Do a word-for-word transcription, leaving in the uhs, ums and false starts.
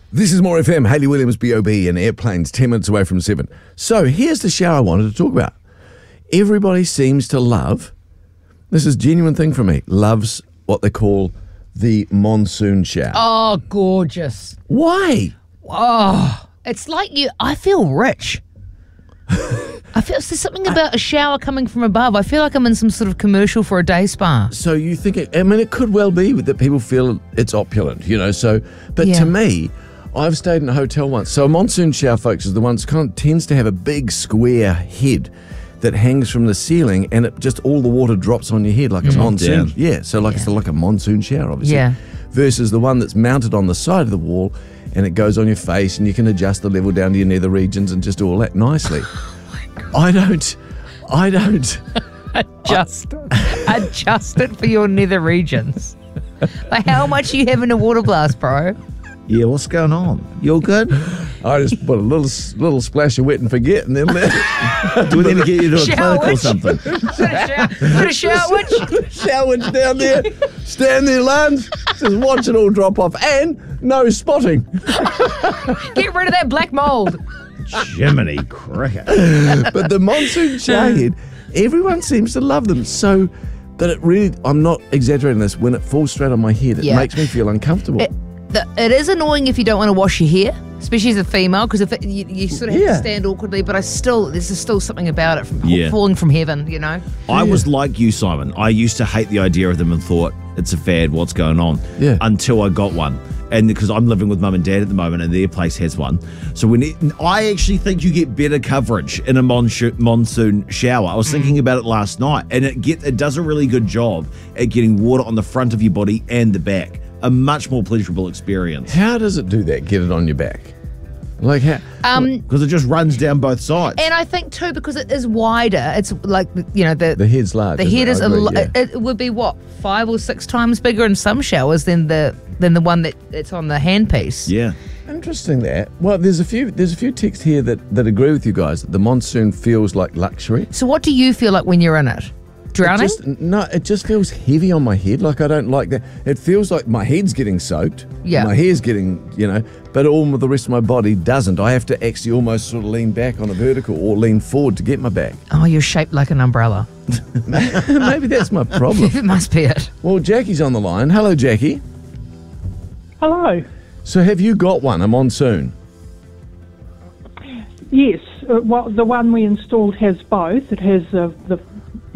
This is More F M, Hayley Williams, B O B, and Airplanes, ten minutes away from seven. So here's the shower I wanted to talk about. Everybody seems to love, this is a genuine thing for me, loves what they call the monsoon shower. Oh, gorgeous. Why? Oh, it's like you, I feel rich. I feel there's something about a shower coming from above. I feel like I'm in some sort of commercial for a day spa. So you think, it, I mean, it could well be that people feel it's opulent, you know, so, but Yeah. to me, I've stayed in a hotel once. So a monsoon shower, folks, is the one that kind of tends to have a big square head that hangs from the ceiling, and it just all the water drops on your head like a monsoon. down. Yeah, so like Yeah. it's like a monsoon shower, obviously. Yeah. Versus the one that's mounted on the side of the wall, and it goes on your face, and you can adjust the level down to your nether regions and just do all that nicely. I don't, I don't. Adjust, adjust it for your nether regions. Like how much are you having a water blast, bro? Yeah, what's going on? You all good? I just put a little little splash of wet and forget, and then let Do we need to get you to a Shower clinic or witch. something? Put a shower, put a shower witch. shower down there, stand there, lunge, just watch it all drop off, and no spotting. Get rid of that black mold. Jiminy cricket. But the monsoon shower head, everyone seems to love them so that it really, I'm not exaggerating this, when it falls straight on my head, it Yeah. makes me feel uncomfortable. It, the, it is annoying if you don't want to wash your hair, especially as a female, because if it, you, you sort of have Yeah. to stand awkwardly. But I still, there's still something about it from Yeah. falling from heaven, you know. I was like you, Simon. I used to hate the idea of them and thought, it's a fad, what's going on? Yeah. Until I got one. And because I'm living with mum and dad at the moment and their place has one. So when it, I actually think you get better coverage in a monsoon monsoon shower. I was thinking about it last night, and it get it does a really good job at getting water on the front of your body and the back. A much more pleasurable experience. How does it do that, get it on your back? Like how? Um, Because it just runs down both sides. and I think too because it is wider. It's like you know the The head's large. the isn't head it? is I a agree, lo- yeah. it, it would be what five or six times bigger in some showers than the than the one that it's on the handpiece. yeah. Interesting that. Well, there's a few there's a few texts here that, that agree with you guys that the monsoon feels like luxury. So what do you feel like when you're in it? Drowning? It just, no, it just feels heavy on my head. Like I don't like that. It feels like my head's getting soaked. Yeah. My hair's getting, you know, but all of the rest of my body doesn't. I have to actually almost sort of lean back on a vertical or lean forward to get my back. Oh, you're shaped like an umbrella. Maybe that's my problem. It must be it. Well, Jackie's on the line. Hello, Jackie. Hello. So have you got one, a monsoon? Yes, uh, well, the one we installed has both. It has uh, the